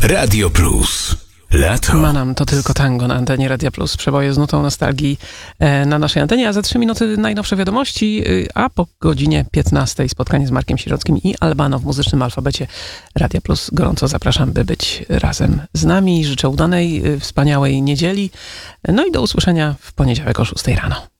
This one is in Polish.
Radio Plus. Lato. Manam to tylko tango na antenie Radia Plus. Przeboje z nutą nostalgii na naszej antenie, a za 3 minuty najnowsze wiadomości, a po godzinie 15 spotkanie z Markiem Sirockim i Albano w muzycznym alfabecie Radia Plus. Gorąco zapraszam, by być razem z nami. Życzę udanej, wspaniałej niedzieli. No i do usłyszenia w poniedziałek o 6 rano.